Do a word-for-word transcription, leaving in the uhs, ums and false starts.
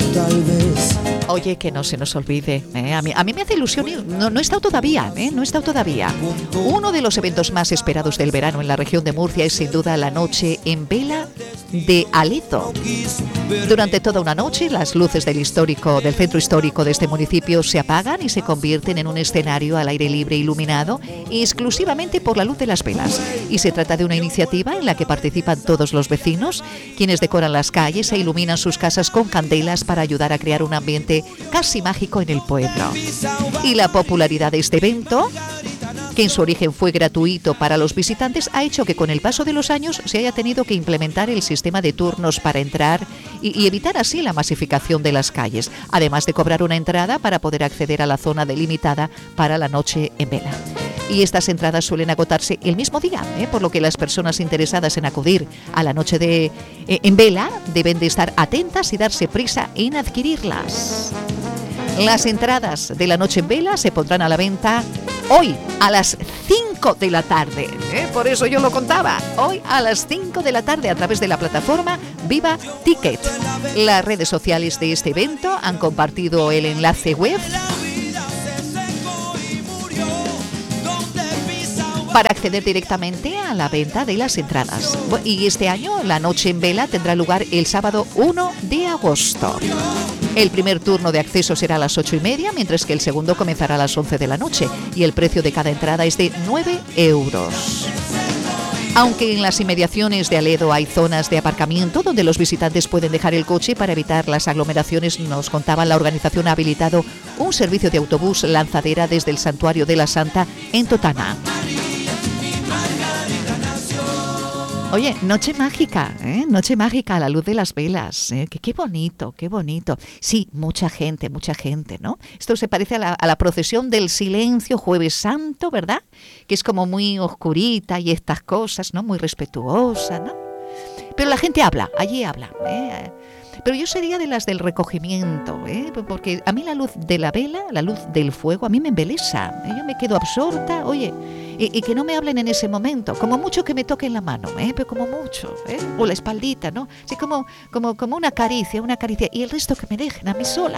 tal vez. Oye, que no se nos olvide, ¿eh? a, mí, a mí me hace ilusión y no, no he estado todavía, ¿eh? no he estado todavía. Uno de los eventos más esperados del verano en la región de Murcia es sin duda la noche en vela de Aledo. Durante toda una noche las luces del histórico, del centro histórico de este municipio se apagan y se convierten en un escenario al aire libre iluminado exclusivamente por la luz de las velas. Y se trata de una iniciativa en la que participan todos los vecinos, quienes decoran las calles e iluminan sus casas con candelas para ayudar a crear un ambiente casi mágico en el pueblo. Y la popularidad de este evento, que en su origen fue gratuito para los visitantes, ha hecho que con el paso de los años se haya tenido que implementar el sistema de turnos para entrar y, y evitar así la masificación de las calles, además de cobrar una entrada para poder acceder a la zona delimitada para la noche en vela. Y estas entradas suelen agotarse el mismo día, ¿eh? por lo que las personas interesadas en acudir a la noche de, eh, en vela deben de estar atentas y darse prisa en adquirirlas. Las entradas de la noche en vela se pondrán a la venta hoy a las cinco de la tarde, ¿eh? por eso yo lo contaba, hoy a las cinco de la tarde a través de la plataforma Viva Ticket. Las redes sociales de este evento han compartido el enlace web para acceder directamente a la venta de las entradas. Y este año la noche en vela tendrá lugar el sábado uno de agosto. El primer turno de acceso será a las ocho y media, mientras que el segundo comenzará a las once de la noche y el precio de cada entrada es de nueve euros. Aunque en las inmediaciones de Aledo hay zonas de aparcamiento donde los visitantes pueden dejar el coche para evitar las aglomeraciones, nos contaba, la organización ha habilitado un servicio de autobús lanzadera desde el Santuario de la Santa en Totana. Oye, noche mágica, ¿eh? Noche mágica a la luz de las velas, ¿eh? Que qué bonito, qué bonito. Sí, mucha gente, mucha gente, ¿no? Esto se parece a la, a la procesión del silencio Jueves Santo, ¿verdad? Que es como muy oscurita y estas cosas, ¿no? Muy respetuosa, ¿no? Pero la gente habla, allí habla, ¿eh? Pero yo sería de las del recogimiento, ¿eh? Porque a mí la luz de la vela, la luz del fuego, a mí me embelesa, ¿eh? Yo me quedo absorta, oye, y, y que no me hablen en ese momento, como mucho que me toquen la mano, ¿eh? Pero como mucho, ¿eh? O la espaldita, ¿no? Así como, como, como una caricia, una caricia, y el resto que me dejen a mí sola,